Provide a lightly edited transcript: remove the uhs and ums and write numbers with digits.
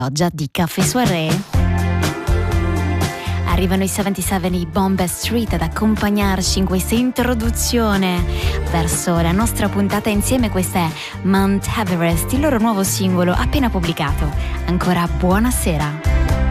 Oggi di Caffè Soirée. Arrivano i 77 di Bombay Street ad accompagnarci in questa introduzione verso la nostra puntata insieme. Questa è Mount Everest, il loro nuovo singolo appena pubblicato. Ancora buonasera.